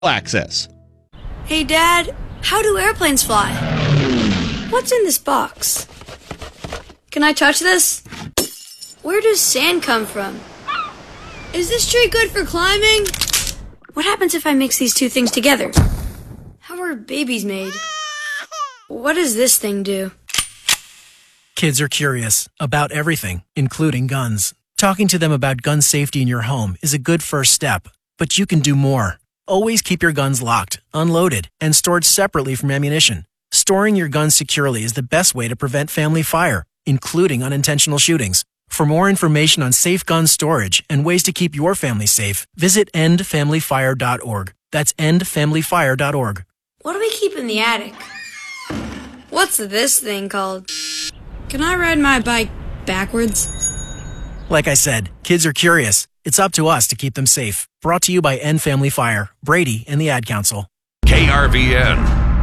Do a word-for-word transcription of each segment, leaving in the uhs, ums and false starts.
access. Hey, Dad, how do airplanes fly? What's in this box? Can I touch this? Where does sand come from? Is this tree good for climbing? What happens if I mix these two things together? How are babies made? What does this thing do? Kids are curious about everything, including guns. Talking to them about gun safety in your home is a good first step, but you can do more. Always keep your guns locked, unloaded, and stored separately from ammunition. Storing your guns securely is the best way to prevent family fire, including unintentional shootings. For more information on safe gun storage and ways to keep your family safe, visit end family fire dot org. That's end family fire dot org. What do we keep in the attic? What's this thing called? Can I ride my bike backwards? Like I said, kids are curious. It's up to us to keep them safe. Brought to you by End Family Fire, Brady, and the Ad Council. K R V N.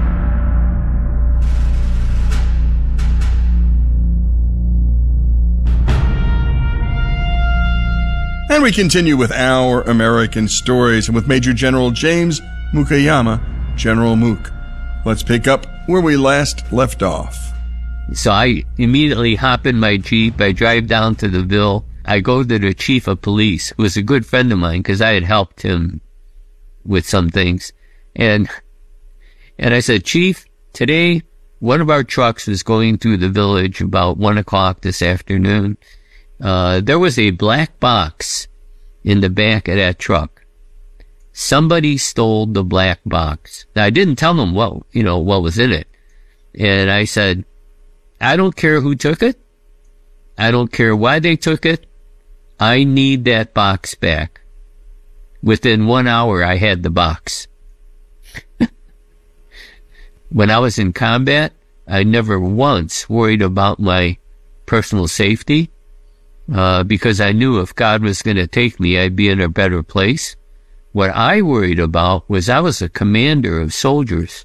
And we continue with Our American Stories, and with Major General James Mukayama, General Mook. Let's pick up where we last left off. So I immediately hop in my Jeep. I drive down to the Ville. I go to the chief of police, who was a good friend of mine because I had helped him with some things. And and I said, Chief, today one of our trucks was going through the village about one o'clock this afternoon. Uh, there was a black box in the back of that truck. Somebody stole the black box. Now, I didn't tell them what, you know, what was in it. And I said, I don't care who took it. I don't care why they took it. I need that box back. Within one hour, I had the box. When I was in combat, I never once worried about my personal safety. Uh, because I knew if God was going to take me, I'd be in a better place. What I worried about was I was a commander of soldiers,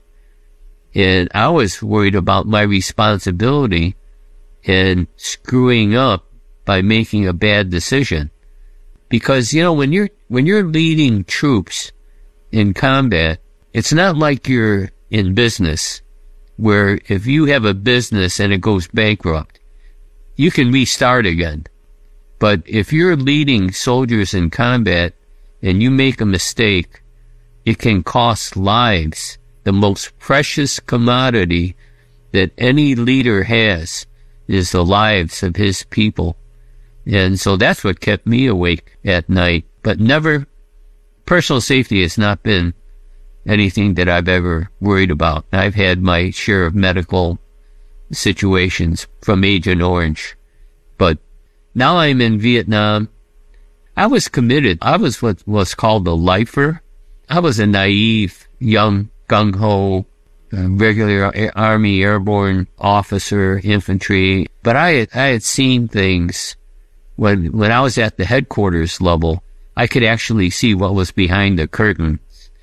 and I was worried about my responsibility in screwing up by making a bad decision. Because, you know, when you're, when you're leading troops in combat, it's not like you're in business, where if you have a business and it goes bankrupt, you can restart again. But if you're leading soldiers in combat and you make a mistake, it can cost lives. The most precious commodity that any leader has is the lives of his people. And so that's what kept me awake at night. But never, personal safety has not been anything that I've ever worried about. I've had my share of medical situations from Agent Orange. But now I'm in Vietnam. I was committed. I was what was called a lifer. I was a naive, young, gung-ho, uh, regular Army airborne officer, infantry. But I had, I had seen things when, when I was at the headquarters level. I could actually see what was behind the curtain.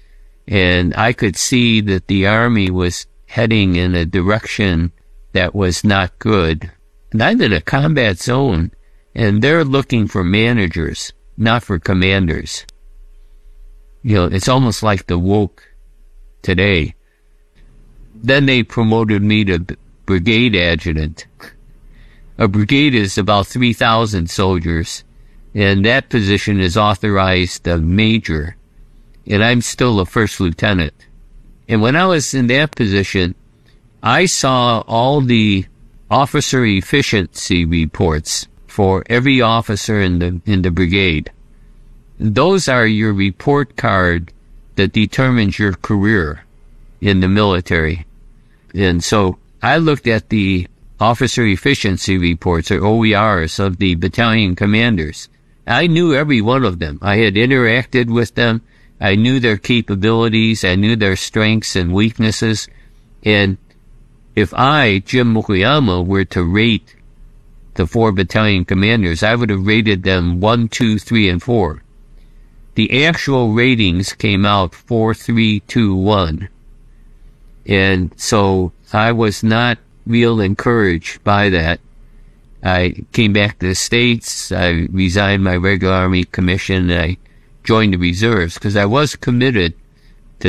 And I could see that the Army was heading in a direction that was not good. And I'm in a combat zone. And they're looking for managers, not for commanders. You know, it's almost like the woke today. Then they promoted me to brigade adjutant. A brigade is about three thousand soldiers, and that position is authorized a major, and I'm still a first lieutenant. And when I was in that position, I saw all the officer efficiency reports for every officer in the in the brigade. Those are your report card that determines your career in the military. And so I looked at the officer efficiency reports, or O E Rs, of the battalion commanders. I knew every one of them. I had interacted with them. I knew their capabilities. I knew their strengths and weaknesses. And if I, Jim Mukayama, were to rate the four battalion commanders, I would have rated them one, two, three, and four. The actual ratings came out four, three, two, one. And so I was not real encouraged by that. I came back to the States. I resigned my regular Army commission, and I joined the reserves because I was committed